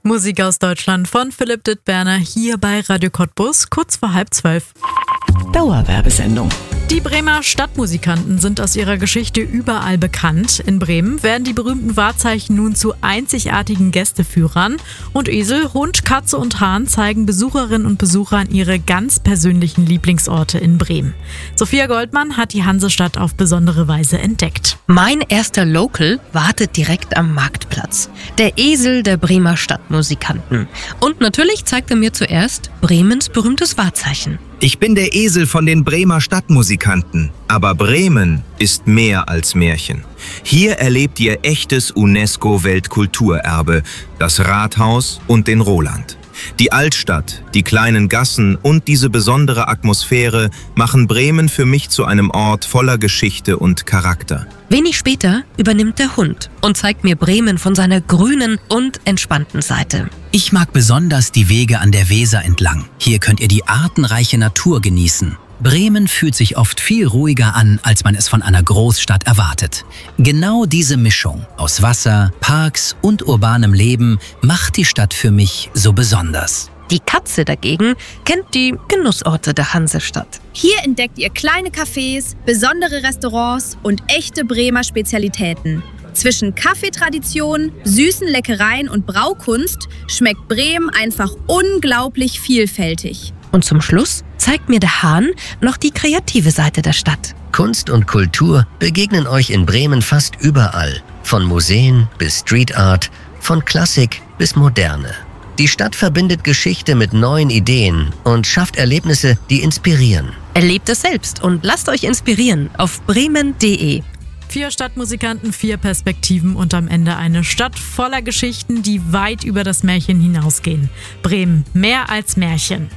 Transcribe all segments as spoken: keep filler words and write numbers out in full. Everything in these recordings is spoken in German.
Musik aus Deutschland von Philipp Dittberner hier bei Radio Cottbus, kurz vor halb zwölf. Dauerwerbesendung. Die Bremer Stadtmusikanten sind aus ihrer Geschichte überall bekannt. In Bremen werden die berühmten Wahrzeichen nun zu einzigartigen Gästeführern. Und Esel, Hund, Katze und Hahn zeigen Besucherinnen und Besuchern ihre ganz persönlichen Lieblingsorte in Bremen. Sophia Goldmann hat die Hansestadt auf besondere Weise entdeckt. Mein erster Local wartet direkt am Marktplatz. Der Esel der Bremer Stadtmusikanten. Und natürlich zeigt er mir zuerst Bremens berühmtes Wahrzeichen. Ich bin der Esel von den Bremer Stadtmusikanten. Aber Bremen ist mehr als Märchen. Hier erlebt ihr echtes UNESCO-Weltkulturerbe, das Rathaus und den Roland. Die Altstadt, die kleinen Gassen und diese besondere Atmosphäre machen Bremen für mich zu einem Ort voller Geschichte und Charakter. Wenig später übernimmt der Hund und zeigt mir Bremen von seiner grünen und entspannten Seite. Ich mag besonders die Wege an der Weser entlang. Hier könnt ihr die artenreiche Natur genießen. Bremen fühlt sich oft viel ruhiger an, als man es von einer Großstadt erwartet. Genau diese Mischung aus Wasser, Parks und urbanem Leben macht die Stadt für mich so besonders. Die Katze dagegen kennt die Genussorte der Hansestadt. Hier entdeckt ihr kleine Cafés, besondere Restaurants und echte Bremer Spezialitäten. Zwischen Kaffeetradition, süßen Leckereien und Braukunst schmeckt Bremen einfach unglaublich vielfältig. Und zum Schluss zeigt mir der Hahn noch die kreative Seite der Stadt. Kunst und Kultur begegnen euch in Bremen fast überall. Von Museen bis Street Art, von Klassik bis Moderne. Die Stadt verbindet Geschichte mit neuen Ideen und schafft Erlebnisse, die inspirieren. Erlebt es selbst und lasst euch inspirieren auf bremen punkt de. Vier Stadtmusikanten, vier Perspektiven und am Ende eine Stadt voller Geschichten, die weit über das Märchen hinausgehen. Bremen, mehr als Märchen.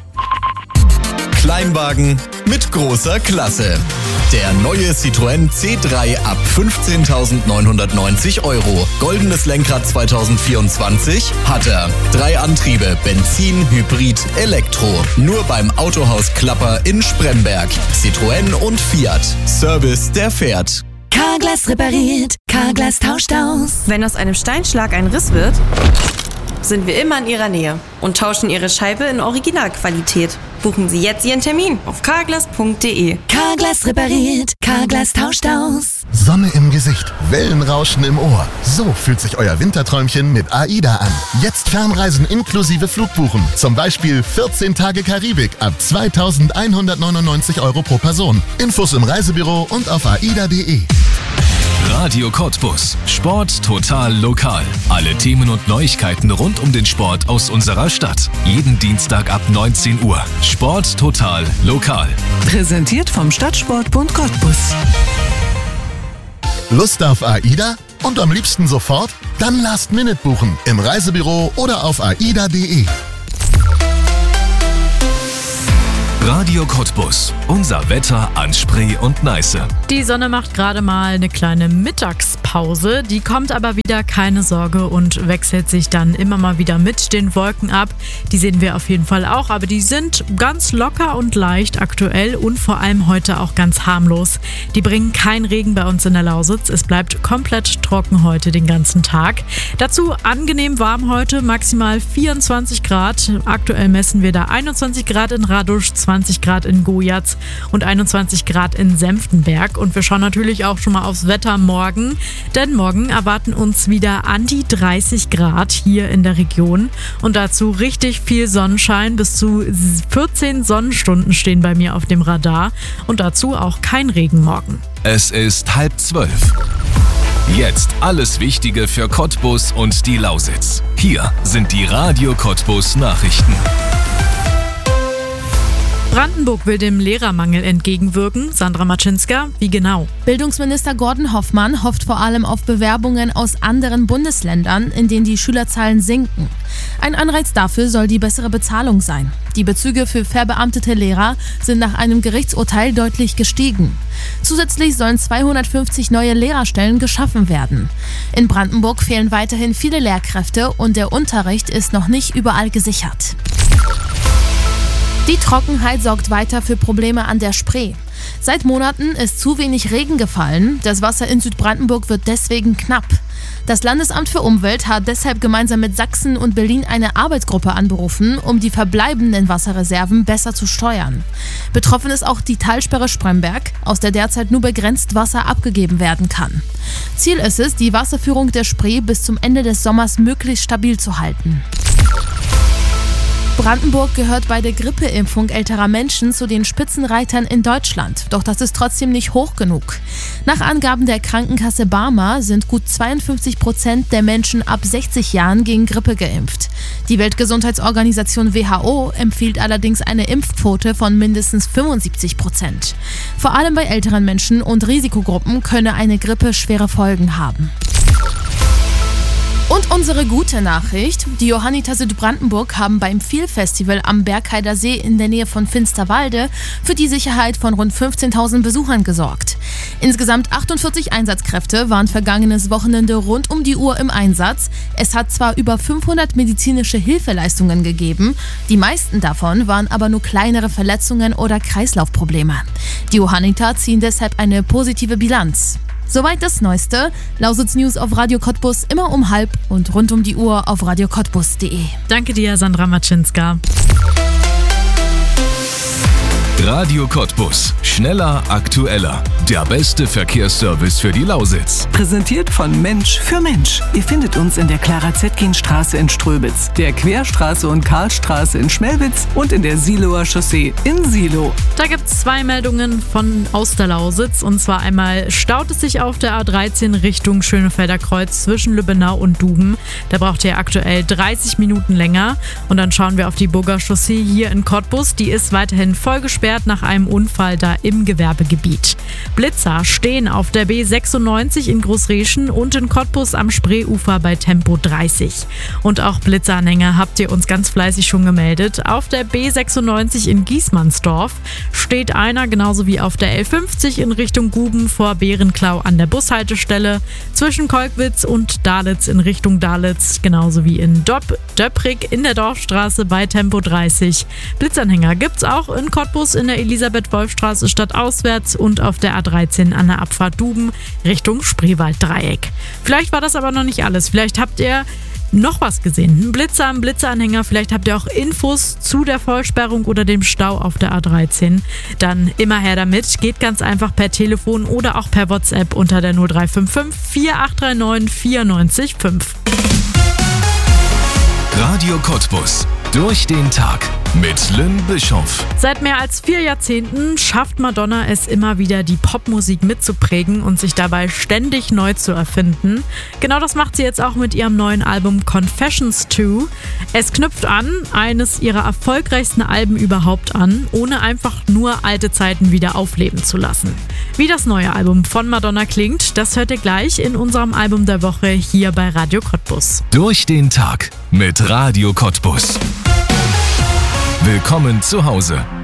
Kleinwagen mit großer Klasse. Der neue Citroën C drei ab fünfzehntausendneunhundertneunzig Euro. Goldenes Lenkrad zwanzig vierundzwanzig hat er. Drei Antriebe, Benzin, Hybrid, Elektro. Nur beim Autohaus Klapper in Spremberg. Citroën und Fiat. Service, der fährt. Carglass repariert, Carglass tauscht aus. Wenn aus einem Steinschlag ein Riss wird, sind wir immer in Ihrer Nähe und tauschen Ihre Scheibe in Originalqualität. Buchen Sie jetzt Ihren Termin auf carglass punkt de. Carglass repariert, Carglass tauscht aus. Sonne im Gesicht, Wellenrauschen im Ohr. So fühlt sich euer Winterträumchen mit AIDA an. Jetzt Fernreisen inklusive Flugbuchen. Zum Beispiel vierzehn Tage Karibik ab zweitausendeinhundertneunundneunzig Euro pro Person. Infos im Reisebüro und auf aida punkt de. Radio Cottbus. Sport total lokal. Alle Themen und Neuigkeiten rund um den Sport aus unserer Stadt. Jeden Dienstag ab neunzehn Uhr. Sport total lokal. Präsentiert vom Stadtsportbund Cottbus. Lust auf AIDA? Und am liebsten sofort? Dann Last Minute buchen. Im Reisebüro oder auf aida punkt de. Radio Cottbus. Unser Wetter an Spree und Neiße. Die Sonne macht gerade mal eine kleine Mittagspause. Die kommt aber wieder, keine Sorge, und wechselt sich dann immer mal wieder mit den Wolken ab. Die sehen wir auf jeden Fall auch, aber die sind ganz locker und leicht aktuell und vor allem heute auch ganz harmlos. Die bringen keinen Regen bei uns in der Lausitz. Es bleibt komplett trocken heute den ganzen Tag. Dazu angenehm warm heute, maximal vierundzwanzig Grad. Aktuell messen wir da einundzwanzig Grad in Radusch, zwanzig Grad in Gojaz und einundzwanzig Grad in Senftenberg. Und wir schauen natürlich auch schon mal aufs Wetter morgen, denn morgen erwarten uns wieder an die dreißig Grad hier in der Region und dazu richtig viel Sonnenschein. Bis zu vierzehn Sonnenstunden stehen bei mir auf dem Radar und dazu auch kein Regen morgen. Es ist halb zwölf. Jetzt alles Wichtige für Cottbus und die Lausitz. Hier sind die Radio Cottbus Nachrichten. Brandenburg will dem Lehrermangel entgegenwirken. Sandra Matschinska, wie genau? Bildungsminister Gordon Hoffmann hofft vor allem auf Bewerbungen aus anderen Bundesländern, in denen die Schülerzahlen sinken. Ein Anreiz dafür soll die bessere Bezahlung sein. Die Bezüge für verbeamtete Lehrer sind nach einem Gerichtsurteil deutlich gestiegen. Zusätzlich sollen zweihundertfünfzig neue Lehrerstellen geschaffen werden. In Brandenburg fehlen weiterhin viele Lehrkräfte und der Unterricht ist noch nicht überall gesichert. Die Trockenheit sorgt weiter für Probleme an der Spree. Seit Monaten ist zu wenig Regen gefallen. Das Wasser in Südbrandenburg wird deswegen knapp. Das Landesamt für Umwelt hat deshalb gemeinsam mit Sachsen und Berlin eine Arbeitsgruppe anberufen, um die verbleibenden Wasserreserven besser zu steuern. Betroffen ist auch die Talsperre Spremberg, aus der derzeit nur begrenzt Wasser abgegeben werden kann. Ziel ist es, die Wasserführung der Spree bis zum Ende des Sommers möglichst stabil zu halten. Brandenburg gehört bei der Grippeimpfung älterer Menschen zu den Spitzenreitern in Deutschland. Doch das ist trotzdem nicht hoch genug. Nach Angaben der Krankenkasse Barmer sind gut zweiundfünfzig Prozent der Menschen ab sechzig Jahren gegen Grippe geimpft. Die Weltgesundheitsorganisation W H O empfiehlt allerdings eine Impfquote von mindestens fünfundsiebzig Prozent. Vor allem bei älteren Menschen und Risikogruppen könne eine Grippe schwere Folgen haben. Und unsere gute Nachricht: Die Johanniter Südbrandenburg haben beim Feel-Festival am Bergheider See in der Nähe von Finsterwalde für die Sicherheit von rund fünfzehntausend Besuchern gesorgt. Insgesamt achtundvierzig Einsatzkräfte waren vergangenes Wochenende rund um die Uhr im Einsatz. Es hat zwar über fünfhundert medizinische Hilfeleistungen gegeben, die meisten davon waren aber nur kleinere Verletzungen oder Kreislaufprobleme. Die Johanniter ziehen deshalb eine positive Bilanz. Soweit das Neueste. Lausitz News auf Radio Cottbus immer um halb und rund um die Uhr auf radio cottbus punkt de. Danke dir, Sandra Matschinska. Radio Cottbus. Schneller, aktueller. Der beste Verkehrsservice für die Lausitz. Präsentiert von Mensch für Mensch. Ihr findet uns in der Clara-Zetkin-Straße in Ströbitz, der Querstraße und Karlstraße in Schmelwitz und in der Siloer Chaussee in Silo. Da gibt es zwei Meldungen von aus der Lausitz. Und zwar einmal staut es sich auf der A dreizehn Richtung Schönefelder Kreuz zwischen Lübbenau und Duben. Da braucht ihr aktuell dreißig Minuten länger. Und dann schauen wir auf die Burger Chaussee hier in Cottbus. Die ist weiterhin voll gesperrt nach einem Unfall da im Gewerbegebiet. Blitzer stehen auf der B sechsundneunzig in Großreschen und in Cottbus am Spreeufer bei Tempo dreißig. Und auch Blitzeranhänger habt ihr uns ganz fleißig schon gemeldet. Auf der B sechsundneunzig in Giesmannsdorf steht einer, genauso wie auf der L fünfzig in Richtung Guben vor Bärenklau an der Bushaltestelle. Zwischen Kolkwitz und Dalitz in Richtung Dalitz, genauso wie in Döp- Döprig in der Dorfstraße bei Tempo dreißig. Blitzanhänger gibt's auch in Cottbus in der Elisabeth-Wolf-Straße stadtauswärts und auf der A dreizehn an der Abfahrt Duben Richtung Spreewald-Dreieck. Vielleicht war das aber noch nicht alles. Vielleicht habt ihr noch was gesehen. Ein Blitzer, ein Blitzeranhänger. Vielleicht habt ihr auch Infos zu der Vollsperrung oder dem Stau auf der A dreizehn. Dann immer her damit. Geht ganz einfach per Telefon oder auch per WhatsApp unter der null drei fünf fünf vier acht drei neun vier neun fünf. Radio Cottbus. Durch den Tag mit Lynn Bischoff. Seit mehr als vier Jahrzehnten schafft Madonna es immer wieder, die Popmusik mitzuprägen und sich dabei ständig neu zu erfinden. Genau das macht sie jetzt auch mit ihrem neuen Album Confessions zwei. Es knüpft an eines ihrer erfolgreichsten Alben überhaupt an, ohne einfach nur alte Zeiten wieder aufleben zu lassen. Wie das neue Album von Madonna klingt, das hört ihr gleich in unserem Album der Woche hier bei Radio Cottbus. Durch den Tag mit Radio Cottbus. Willkommen zu Hause.